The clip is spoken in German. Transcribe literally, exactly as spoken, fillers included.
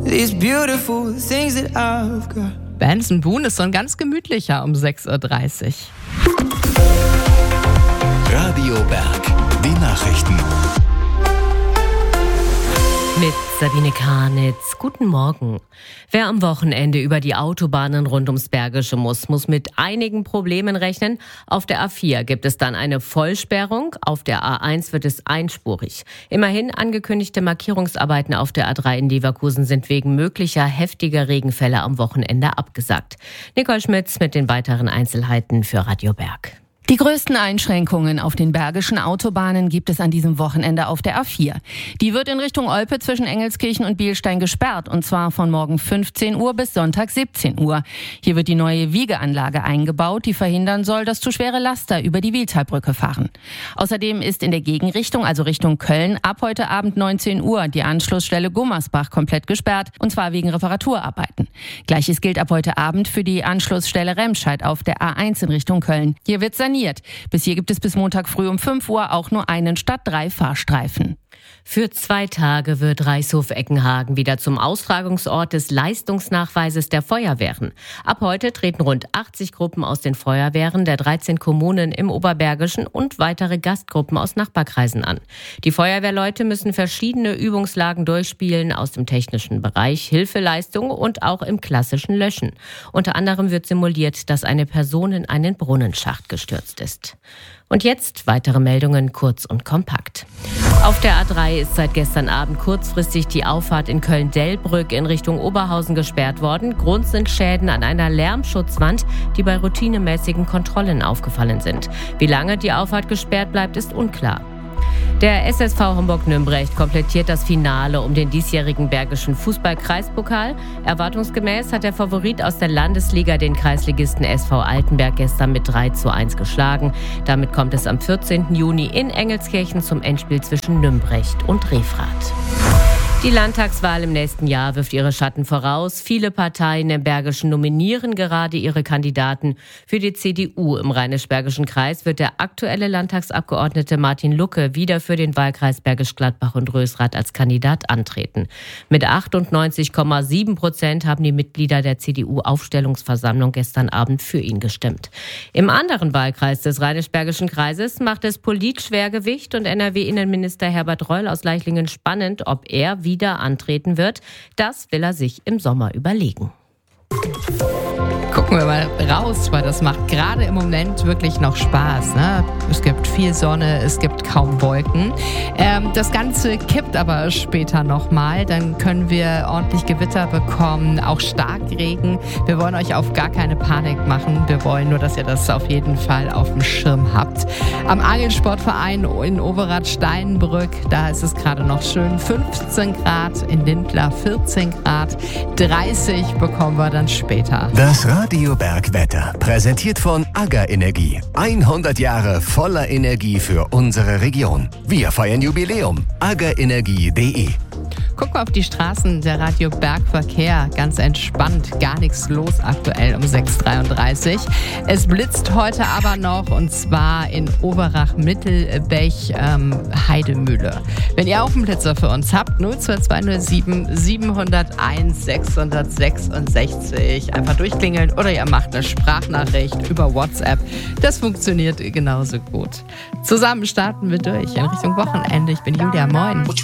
these beautiful things that I've got. Benson Boone ist so ein ganz gemütlicher um sechs Uhr dreißig. Radio Berg, die Nachrichten. Mit Sabine Karnitz. Guten Morgen. Wer am Wochenende über die Autobahnen rund ums Bergische muss, muss mit einigen Problemen rechnen. Auf der A vier gibt es dann eine Vollsperrung, auf der A eins wird es einspurig. Immerhin angekündigte Markierungsarbeiten auf der A drei in Leverkusen sind wegen möglicher heftiger Regenfälle am Wochenende abgesagt. Nicole Schmitz mit den weiteren Einzelheiten für Radio Berg. Die größten Einschränkungen auf den bergischen Autobahnen gibt es an diesem Wochenende auf der A vier. Die wird in Richtung Olpe zwischen Engelskirchen und Bielstein gesperrt, und zwar von morgen fünfzehn Uhr bis Sonntag siebzehn Uhr. Hier wird die neue Wiegeanlage eingebaut, die verhindern soll, dass zu schwere Laster über die Wiehltalbrücke fahren. Außerdem ist in der Gegenrichtung, also Richtung Köln, ab heute Abend neunzehn Uhr die Anschlussstelle Gummersbach komplett gesperrt, und zwar wegen Reparaturarbeiten. Gleiches gilt ab heute Abend für die Anschlussstelle Remscheid auf der A eins in Richtung Köln. Hier wird saniert. Bis hier gibt es bis Montag früh um fünf Uhr auch nur einen statt drei Fahrstreifen. Für zwei Tage wird Reichshof-Eckenhagen wieder zum Austragungsort des Leistungsnachweises der Feuerwehren. Ab heute treten rund achtzig Gruppen aus den Feuerwehren der dreizehn Kommunen im Oberbergischen und weitere Gastgruppen aus Nachbarkreisen an. Die Feuerwehrleute müssen verschiedene Übungslagen durchspielen aus dem technischen Bereich, Hilfeleistung und auch im klassischen Löschen. Unter anderem wird simuliert, dass eine Person in einen Brunnenschacht gestürzt ist. Und jetzt weitere Meldungen kurz und kompakt. Auf der A drei ist seit gestern Abend kurzfristig die Auffahrt in Köln-Delbrück in Richtung Oberhausen gesperrt worden. Grund sind Schäden an einer Lärmschutzwand, die bei routinemäßigen Kontrollen aufgefallen sind. Wie lange die Auffahrt gesperrt bleibt, ist unklar. Der S S V Homburg-Nürnberg komplettiert das Finale um den diesjährigen Bergischen Fußball-Kreispokal. Erwartungsgemäß hat der Favorit aus der Landesliga den Kreisligisten S V Altenberg gestern mit drei zu eins geschlagen. Damit kommt es am vierzehnten Juni in Engelskirchen zum Endspiel zwischen Nümbrecht und Refrath. Die Landtagswahl im nächsten Jahr wirft ihre Schatten voraus. Viele Parteien im Bergischen nominieren gerade ihre Kandidaten. Für die C D U im Rheinisch-Bergischen Kreis wird der aktuelle Landtagsabgeordnete Martin Lucke wieder für den Wahlkreis Bergisch Gladbach und Rösrath als Kandidat antreten. Mit achtundneunzig Komma sieben Prozent haben die Mitglieder der C D U-Aufstellungsversammlung gestern Abend für ihn gestimmt. Im anderen Wahlkreis des Rheinisch-Bergischen Kreises macht es Politschwergewicht und N R W-Innenminister Herbert Reul aus Leichlingen spannend, ob er wieder antreten wird. Das will er sich im Sommer überlegen. Gucken wir mal raus, weil das macht gerade im Moment wirklich noch Spaß. Ne? Es gibt viel Sonne, es gibt kaum Wolken. Ähm, das Ganze kippt aber später nochmal. Dann können wir ordentlich Gewitter bekommen, auch Starkregen. Wir wollen euch auf gar keine Panik machen. Wir wollen nur, dass ihr das auf jeden Fall auf dem Schirm habt. Am Angelsportverein in Overath-Steinbrück, da ist es gerade noch schön. fünfzehn Grad, in Lindlar vierzehn Grad, dreißig bekommen wir dann später. Das Radio Berg Wetter, präsentiert von AGA Energie. hundert Jahre voller Energie für unsere Region. Wir feiern Jubiläum. aga energie punkt de. Guck mal auf die Straßen, der Radio Bergverkehr, ganz entspannt, gar nichts los aktuell um sechs Uhr dreiunddreißig. Es blitzt heute aber noch, und zwar in Oberach-Mittelbech, ähm, Heidemühle. Wenn ihr auch einen Blitzer für uns habt, null zwei zwei null sieben sieben null eins sechs sechs sechs, einfach durchklingeln oder ihr macht eine Sprachnachricht über WhatsApp. Das funktioniert genauso gut. Zusammen starten wir durch in Richtung Wochenende. Ich bin Julia, moin.